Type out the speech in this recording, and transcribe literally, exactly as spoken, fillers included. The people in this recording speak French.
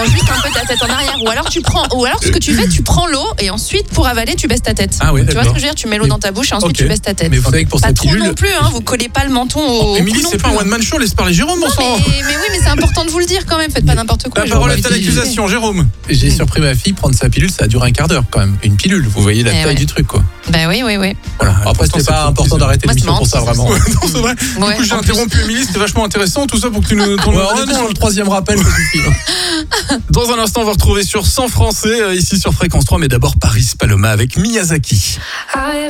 prends juste un peu ta tête en arrière. Ou alors, tu prends, ou alors ce que tu fais, tu prends l'eau et ensuite, pour avaler, tu baisses ta tête. Ah oui, tu vois ce d'accord. que je veux dire? Tu mets l'eau dans ta bouche et ensuite, Okay. tu baisses ta tête. Mais vous savez que pour pas cette trop pilule... non plus, hein, vous collez pas le menton au. Oh, Émilie, au c'est pas un one-man show, laisse parler Jérôme, bon non, sang. mais, mais oui, mais c'est important de vous le dire quand même. Faites pas n'importe quoi. La parole est à Jérôme. l'accusation, Jérôme. J'ai surpris ma fille prendre sa pilule, ça a duré un quart d'heure quand même. Une pilule, vous voyez la Eh taille ouais. du truc quoi. Bah oui, oui, oui. Voilà. Après Pourtant, c'était c'est pas trop important plaisir. d'arrêter Moi, l'émission c'est pour ça marrant, vraiment. Ouais, non, c'est vrai. Du Ouais, coup, j'ai en interrompu Émilie, c'était vachement intéressant tout ça pour que tu nous. ton- Ouais, non, non, le troisième rappel, ça suffit. hein. Dans un instant, on va retrouver sur cent Français euh, ici sur Fréquence trois, mais d'abord Paris Paloma avec Miyazaki.